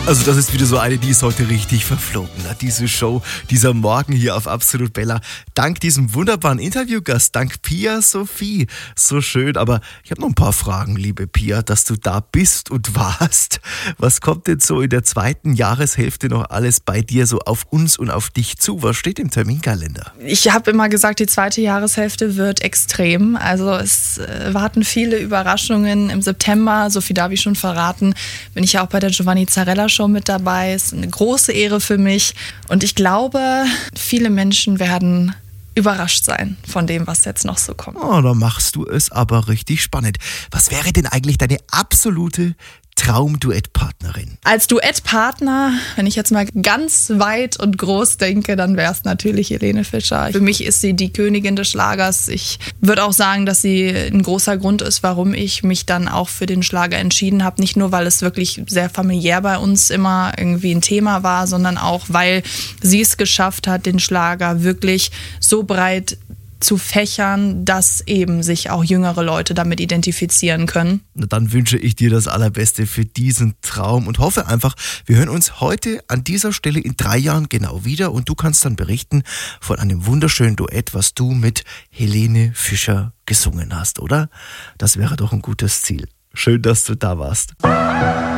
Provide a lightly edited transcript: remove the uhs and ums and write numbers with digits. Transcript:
Also das ist wieder so eine, die ist heute richtig verflogen. Diese Show, dieser Morgen hier auf Absolut Bella. Dank diesem wunderbaren Interviewgast, dank Pia Sophie. So schön, aber ich habe noch ein paar Fragen, liebe Pia, dass du da bist und warst. Was kommt denn so in der zweiten Jahreshälfte noch alles bei dir so auf uns und auf dich zu? Was steht im Terminkalender? Ich habe immer gesagt, die zweite Jahreshälfte wird extrem. Also es warten viele Überraschungen im September. So viel darf ich schon verraten. Bin ich ja auch bei der Giovanni Zarella Show mit dabei. Ist eine große Ehre für mich. Und ich glaube, viele Menschen werden überrascht sein von dem, was jetzt noch so kommt. Oh, da machst du es aber richtig spannend. Was wäre denn eigentlich deine absolute Traumduettpartnerin? Als Duettpartner, wenn ich jetzt mal ganz weit und groß denke, dann wäre es natürlich Helene Fischer. Für mich ist sie die Königin des Schlagers. Ich würde auch sagen, dass sie ein großer Grund ist, warum ich mich dann auch für den Schlager entschieden habe. Nicht nur, weil es wirklich sehr familiär bei uns immer irgendwie ein Thema war, sondern auch, weil sie es geschafft hat, den Schlager wirklich so breit zu fächern, dass eben sich auch jüngere Leute damit identifizieren können. Na, dann wünsche ich dir das Allerbeste für diesen Traum und hoffe einfach, wir hören uns heute an dieser Stelle in 3 Jahren genau wieder und du kannst dann berichten von einem wunderschönen Duett, was du mit Helene Fischer gesungen hast, oder? Das wäre doch ein gutes Ziel. Schön, dass du da warst.